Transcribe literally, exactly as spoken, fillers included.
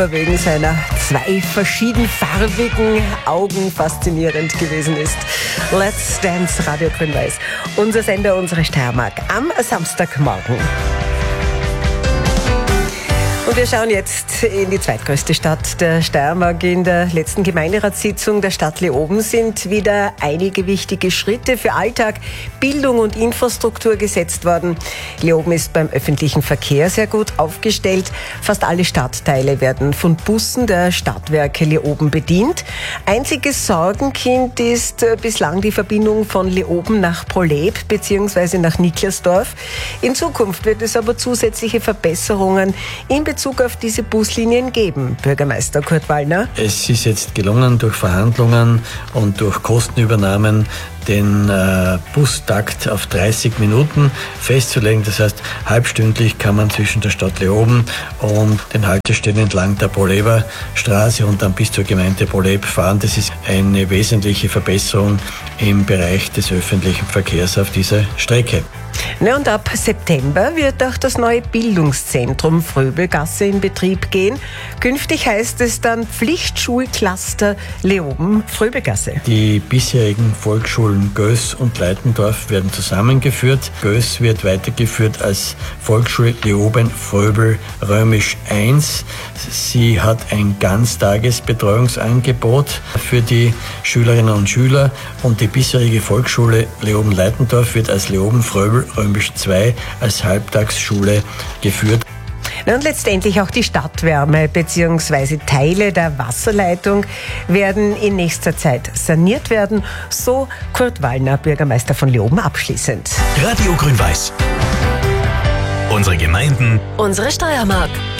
wegen seiner zwei verschiedenfarbigen Augen faszinierend gewesen ist. Let's Dance, Radio Grün-Weiß. Unser Sender, unsere Steiermark am Samstagmorgen. Und wir schauen jetzt in die zweitgrößte Stadt der Steiermark. In der letzten Gemeinderatssitzung der Stadt Leoben sind wieder einige wichtige Schritte für Alltag, Bildung und Infrastruktur gesetzt worden. Leoben ist beim öffentlichen Verkehr sehr gut aufgestellt. Fast alle Stadtteile werden von Bussen der Stadtwerke Leoben bedient. Einziges Sorgenkind ist bislang die Verbindung von Leoben nach Poleb bzw. nach Niklasdorf. In Zukunft wird es aber zusätzliche Verbesserungen in Bezug auf diese Buslinien geben, Bürgermeister Kurt Wallner. Es ist jetzt gelungen, durch Verhandlungen und durch Kostenübernahmen den äh, Bustakt auf dreißig Minuten festzulegen. Das heißt, halbstündlich kann man zwischen der Stadt Leoben und den Haltestellen entlang der Poleber Straße und dann bis zur Gemeinde Poleb fahren. Das ist eine wesentliche Verbesserung im Bereich des öffentlichen Verkehrs auf dieser Strecke. Na und ab September wird auch das neue Bildungszentrum Fröbelgasse in Betrieb gehen. Künftig heißt es dann Pflichtschulcluster Leoben-Fröbelgasse. Die bisherigen Volksschulen Göß und Leitendorf werden zusammengeführt. Göß wird weitergeführt als Volksschule Leoben-Fröbel Römisch eins. Sie hat ein Ganztagesbetreuungsangebot für die Schülerinnen und Schüler und die bisherige Volksschule Leoben-Leitendorf wird als Leoben-Fröbel Römisch zwei als Halbtagsschule geführt. Und letztendlich auch die Stadtwärme bzw. Teile der Wasserleitung werden in nächster Zeit saniert werden, so Kurt Wallner, Bürgermeister von Leoben, abschließend. Radio Grün-Weiß. Unsere Gemeinden, unsere Steiermark.